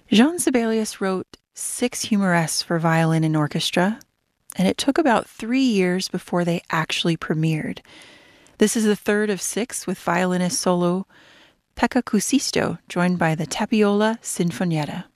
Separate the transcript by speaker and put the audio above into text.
Speaker 1: Jean Sibelius wrote 6 humoresques for violin and orchestra, and it took about 3 years before they actually premiered. This is the third of 6 with violinist solo Pekka Kuusisto, joined by the Tapiola Sinfonietta.